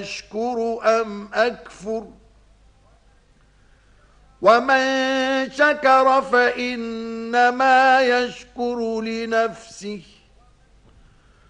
أشكر أم أكفر ومن شكر فإنما يشكر لنفسه